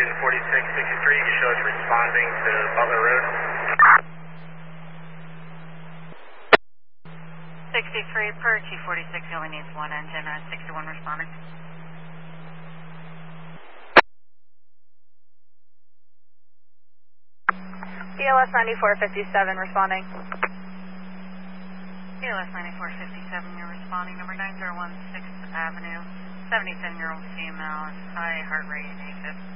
4663, you show us responding to Butler Road. 63 per T46, he only needs one engine, 61 responding. DLS 9457 responding. DLS 9457, you're responding. Number 9016 Avenue, 77-year-old female, high heart rate, AFib.